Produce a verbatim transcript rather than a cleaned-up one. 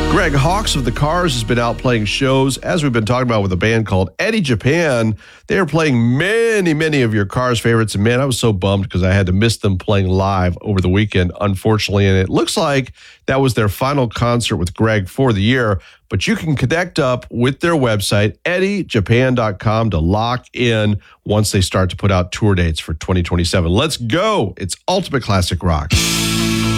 Greg Hawkes of the Cars has been out playing shows, as we've been talking about with a band called Eddie Japan. They are playing many, many of your Cars favorites. And man, I was so bummed because I had to miss them playing live over the weekend, unfortunately. And it looks like that was their final concert with Greg for the year. But you can connect up with their website, eddie japan dot com, to lock in once they start to put out tour dates for twenty twenty-seven. Let's go. It's Ultimate Classic Rock.